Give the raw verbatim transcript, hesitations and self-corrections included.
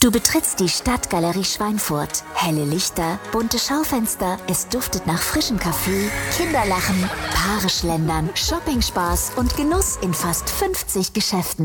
Du betrittst die Stadtgalerie Schweinfurt. Helle Lichter, bunte Schaufenster, es duftet nach frischem Kaffee, Kinderlachen, Paare schlendern, Shopping-Spaß und Genuss in fast fünfzig Geschäften.